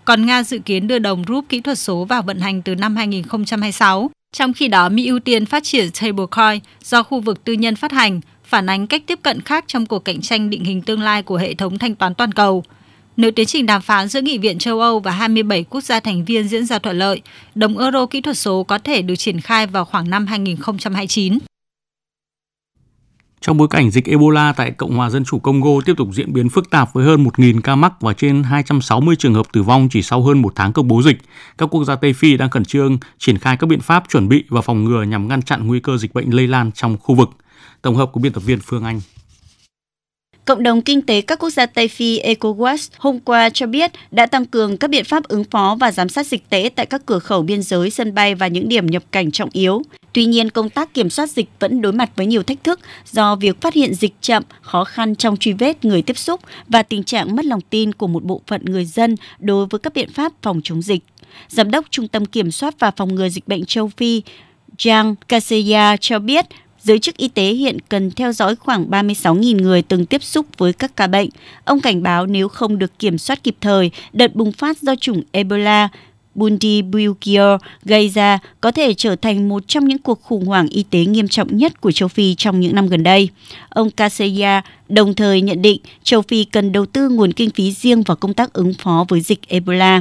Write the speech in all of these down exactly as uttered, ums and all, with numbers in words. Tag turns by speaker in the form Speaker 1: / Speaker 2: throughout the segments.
Speaker 1: còn Nga dự kiến đưa đồng rúp kỹ thuật số vào vận hành từ năm hai nghìn không trăm hai mươi sáu. Trong khi đó, Mỹ ưu tiên phát triển stablecoin do khu vực tư nhân phát hành, phản ánh cách tiếp cận khác trong cuộc cạnh tranh định hình tương lai của hệ thống thanh toán toàn cầu. Nếu tiến trình đàm phán giữa Nghị viện châu Âu và hai mươi bảy quốc gia thành viên diễn ra thuận lợi, đồng euro kỹ thuật số có thể được triển khai vào khoảng năm hai nghìn không trăm hai mươi chín.
Speaker 2: Trong bối cảnh dịch Ebola tại Cộng hòa Dân chủ Congo tiếp tục diễn biến phức tạp với hơn một nghìn ca mắc và trên hai trăm sáu mươi trường hợp tử vong chỉ sau hơn một tháng công bố dịch, các quốc gia Tây Phi đang khẩn trương triển khai các biện pháp chuẩn bị và phòng ngừa nhằm ngăn chặn nguy cơ dịch bệnh lây lan trong khu vực. Tổng hợp của biên tập viên Phương Anh.
Speaker 3: Cộng đồng kinh tế các quốc gia Tây Phi ECOWAS hôm qua cho biết đã tăng cường các biện pháp ứng phó và giám sát dịch tễ tại các cửa khẩu biên giới, sân bay và những điểm nhập cảnh trọng yếu. Tuy nhiên, công tác kiểm soát dịch vẫn đối mặt với nhiều thách thức do việc phát hiện dịch chậm, khó khăn trong truy vết người tiếp xúc và tình trạng mất lòng tin của một bộ phận người dân đối với các biện pháp phòng chống dịch. Giám đốc Trung tâm Kiểm soát và Phòng ngừa Dịch bệnh châu Phi Jean Kaseya cho biết, giới chức y tế hiện cần theo dõi khoảng ba mươi sáu nghìn người từng tiếp xúc với các ca bệnh. Ông cảnh báo nếu không được kiểm soát kịp thời, đợt bùng phát do chủng Ebola Bundibugyo gây ra có thể trở thành một trong những cuộc khủng hoảng y tế nghiêm trọng nhất của châu Phi trong những năm gần đây. Ông Kaseya đồng thời nhận định châu Phi cần đầu tư nguồn kinh phí riêng vào công tác ứng phó với dịch Ebola.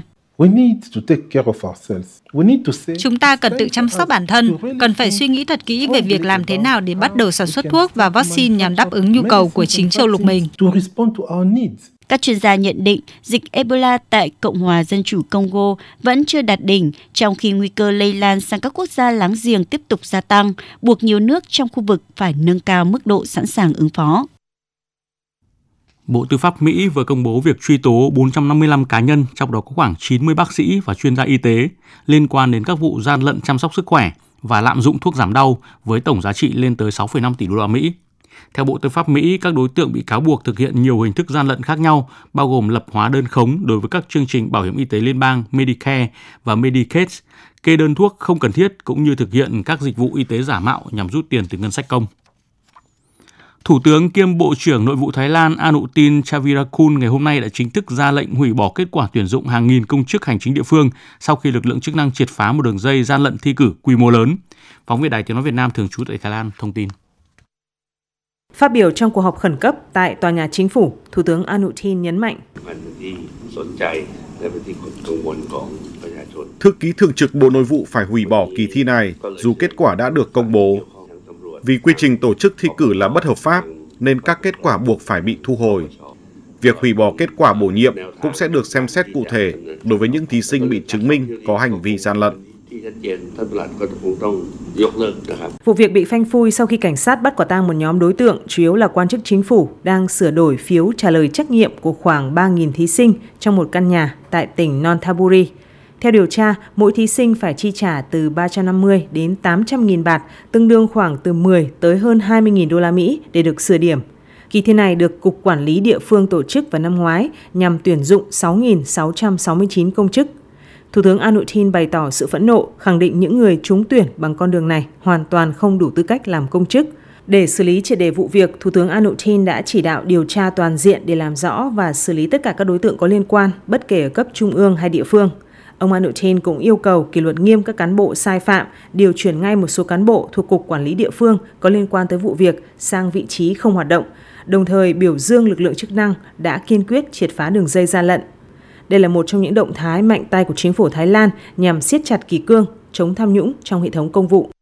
Speaker 1: Chúng ta cần tự chăm sóc bản thân, cần phải suy nghĩ thật kỹ về việc làm thế nào để bắt đầu sản xuất thuốc và vaccine nhằm đáp ứng nhu cầu của chính châu lục mình.
Speaker 3: Các chuyên gia nhận định dịch Ebola tại Cộng hòa Dân chủ Congo vẫn chưa đạt đỉnh, trong khi nguy cơ lây lan sang các quốc gia láng giềng tiếp tục gia tăng, buộc nhiều nước trong khu vực phải nâng cao mức độ sẵn sàng ứng phó.
Speaker 2: Bộ Tư pháp Mỹ vừa công bố việc truy tố bốn trăm năm mươi lăm cá nhân, trong đó có khoảng chín mươi bác sĩ và chuyên gia y tế, liên quan đến các vụ gian lận chăm sóc sức khỏe và lạm dụng thuốc giảm đau với tổng giá trị lên tới sáu phẩy năm tỷ đô la Mỹ. Theo Bộ Tư pháp Mỹ, các đối tượng bị cáo buộc thực hiện nhiều hình thức gian lận khác nhau, bao gồm lập hóa đơn khống đối với các chương trình bảo hiểm y tế liên bang Medicare và Medicaid, kê đơn thuốc không cần thiết cũng như thực hiện các dịch vụ y tế giả mạo nhằm rút tiền từ ngân sách công. Thủ tướng kiêm Bộ trưởng Nội vụ Thái Lan Anutin Charnvirakul ngày hôm nay đã chính thức ra lệnh hủy bỏ kết quả tuyển dụng hàng nghìn công chức hành chính địa phương sau khi lực lượng chức năng triệt phá một đường dây gian lận thi cử quy mô lớn. Phóng viên Đài Tiếng nói Việt Nam thường trú tại Thái Lan thông tin.
Speaker 4: Phát biểu trong cuộc họp khẩn cấp tại tòa nhà chính phủ, Thủ tướng Anutin nhấn mạnh.
Speaker 5: Thư ký thường trực Bộ Nội vụ phải hủy bỏ kỳ thi này dù kết quả đã được công bố. Vì quy trình tổ chức thi cử là bất hợp pháp nên các kết quả buộc phải bị thu hồi. Việc hủy bỏ kết quả bổ nhiệm cũng sẽ được xem xét cụ thể đối với những thí sinh bị chứng minh có hành vi gian lận.
Speaker 4: Vụ việc bị phanh phui sau khi cảnh sát bắt quả tang một nhóm đối tượng, chủ yếu là quan chức chính phủ, đang sửa đổi phiếu trả lời trắc nghiệm của khoảng ba nghìn thí sinh trong một căn nhà tại tỉnh Nonthaburi. Theo điều tra, mỗi thí sinh phải chi trả từ ba trăm năm mươi đến tám trăm nghìn bạt, tương đương khoảng từ mười tới hơn hai mươi nghìn đô la Mỹ để được sửa điểm. Kỳ thi này được Cục Quản lý Địa phương tổ chức vào năm ngoái nhằm tuyển dụng sáu nghìn sáu trăm sáu mươi chín công chức. Thủ tướng Anutin bày tỏ sự phẫn nộ, khẳng định những người trúng tuyển bằng con đường này hoàn toàn không đủ tư cách làm công chức. Để xử lý triệt để vụ việc, Thủ tướng Anutin đã chỉ đạo điều tra toàn diện để làm rõ và xử lý tất cả các đối tượng có liên quan, bất kể ở cấp trung ương hay địa phương. Ông Anutin cũng yêu cầu kỷ luật nghiêm các cán bộ sai phạm, điều chuyển ngay một số cán bộ thuộc Cục Quản lý Địa phương có liên quan tới vụ việc sang vị trí không hoạt động, đồng thời biểu dương lực lượng chức năng đã kiên quyết triệt phá đường dây gian lận. Đây là một trong những động thái mạnh tay của chính phủ Thái Lan nhằm siết chặt kỷ cương, chống tham nhũng trong hệ thống công vụ.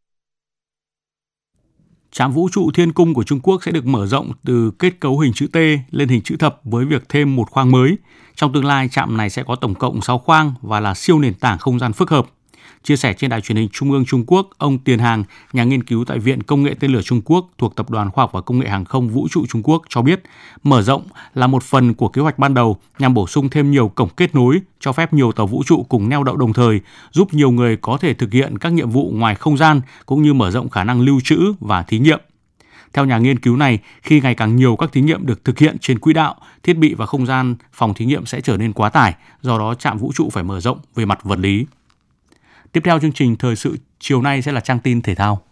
Speaker 2: Trạm vũ trụ Thiên Cung của Trung Quốc sẽ được mở rộng từ kết cấu hình chữ T lên hình chữ thập với việc thêm một khoang mới. Trong tương lai, trạm này sẽ có tổng cộng sáu khoang và là siêu nền tảng không gian phức hợp. Chia sẻ trên đài truyền hình Trung ương Trung Quốc, ông Tiền Hàng, nhà nghiên cứu tại Viện Công nghệ Tên lửa Trung Quốc thuộc Tập đoàn Khoa học và Công nghệ Hàng không Vũ trụ Trung Quốc cho biết, mở rộng là một phần của kế hoạch ban đầu nhằm bổ sung thêm nhiều cổng kết nối, cho phép nhiều tàu vũ trụ cùng neo đậu đồng thời, giúp nhiều người có thể thực hiện các nhiệm vụ ngoài không gian cũng như mở rộng khả năng lưu trữ và thí nghiệm. Theo nhà nghiên cứu này, khi ngày càng nhiều các thí nghiệm được thực hiện trên quỹ đạo, thiết bị và không gian phòng thí nghiệm sẽ trở nên quá tải, do đó trạm vũ trụ phải mở rộng về mặt vật lý. Tiếp theo chương trình thời sự chiều nay sẽ là trang tin thể thao.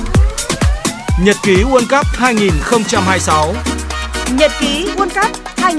Speaker 6: Nhật ký World Cup hai không hai sáu.
Speaker 7: Nhật ký World Cup